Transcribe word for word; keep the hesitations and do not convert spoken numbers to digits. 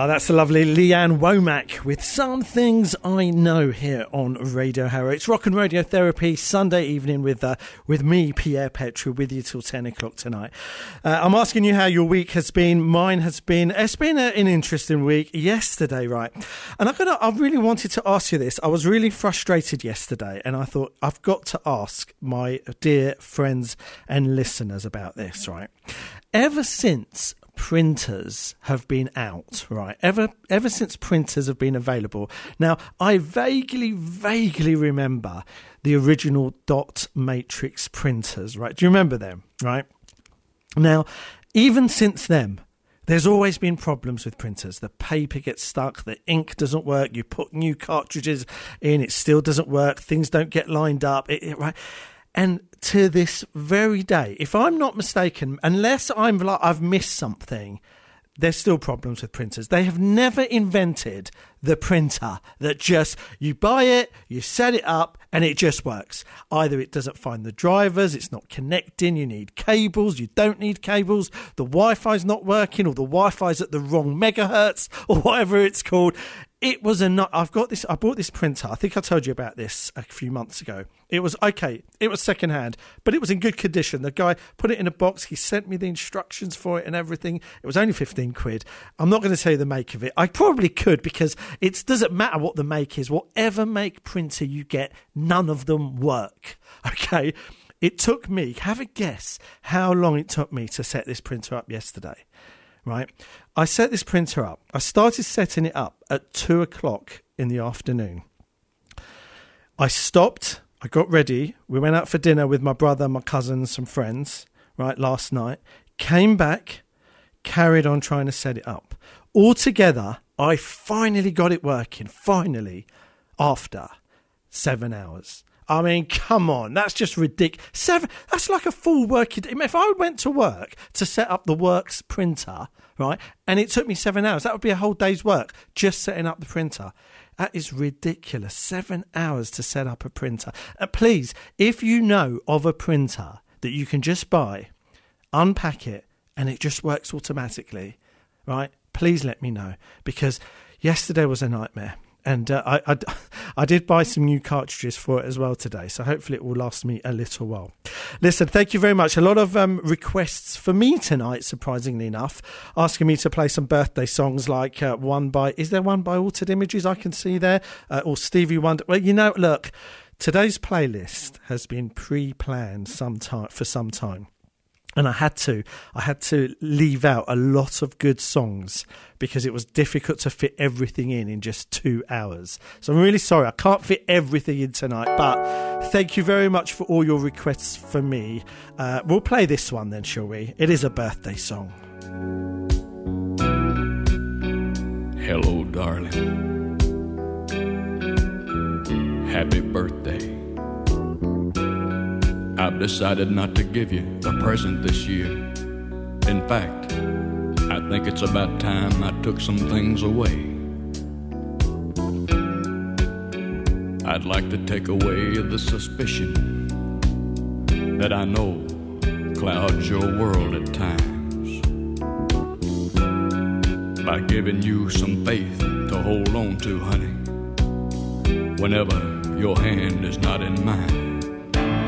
Oh, that's the lovely Leanne Womack with Some Things I Know here on Radio Harrow. It's Rock and Radio Therapy, Sunday evening with uh, with me, Pierre Petru, with you till ten o'clock tonight. Uh, I'm asking you how your week has been. Mine has been, it's been a, an interesting week. Yesterday, right? And I've got to, I really wanted to ask you this. I was really frustrated yesterday, and I thought, I've got to ask my dear friends and listeners about this, right? Ever since printers have been out, right? Ever ever since printers have been available. Now, I vaguely, vaguely remember the original dot matrix printers, right? Do you remember them, right? Now, even since then, there's always been problems with printers. The paper gets stuck, the ink doesn't work, you put new cartridges in, it still doesn't work, things don't get lined up, it, it, right? And to this very day, if I'm not mistaken, unless I'm like I've missed something, there's still problems with printers. They have never invented the printer that just, you buy it, you set it up, and it just works. Either it doesn't find the drivers, it's not connecting, you need cables, you don't need cables, the Wi-Fi's not working, or the Wi-Fi's at the wrong megahertz, or whatever it's called. It was a nut. I've got this. I bought this printer. I think I told you about this a few months ago. It was okay. It was secondhand, but it was in good condition. The guy put it in a box. He sent me the instructions for it and everything. It was only fifteen quid. I'm not going to tell you the make of it. I probably could, because it doesn't matter what the make is. Whatever make printer you get, none of them work. Okay. It took me, have a guess how long it took me to set this printer up yesterday. Right, I set this printer up. I started setting it up at two o'clock in the afternoon. I stopped. I got ready. We went out for dinner with my brother, my cousin, and some friends. Right, last night. Came back, carried on trying to set it up. Altogether, I finally got it working. Finally, after seven hours. I mean, come on, that's just ridiculous. Seven, that's like a full working day. If I went to work to set up the Works printer, right, and it took me seven hours, that would be a whole day's work just setting up the printer. That is ridiculous. Seven hours to set up a printer. Uh, please, if you know of a printer that you can just buy, unpack it, and it just works automatically, right, please let me know, because yesterday was a nightmare. And uh, I, I, I did buy some new cartridges for it as well today, so hopefully it will last me a little while. Listen, thank you very much. A lot of um, requests for me tonight, surprisingly enough, asking me to play some birthday songs like uh, one by, is there one by Altered Images I can see there? Uh, or Stevie Wonder. Well, you know, look, today's playlist has been pre-planned some time, for some time. And I had to, I had to leave out a lot of good songs because it was difficult to fit everything in in just two hours. So I'm really sorry, I can't fit everything in tonight, but thank you very much for all your requests for me. Uh, we'll play this one then, shall we? It is a birthday song. Hello, darling. Happy birthday. I've decided not to give you a present this year. In fact, I think it's about time I took some things away. I'd like to take away the suspicion that I know clouds your world at times, by giving you some faith to hold on to, honey, whenever your hand is not in mine.